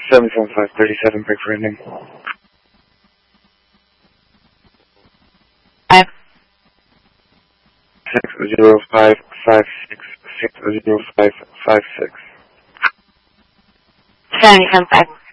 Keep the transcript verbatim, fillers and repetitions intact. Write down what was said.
seventy-seven five thirty-seven, break for ending. Five. Six zero five five six six zero five five six. Seventy-seven five.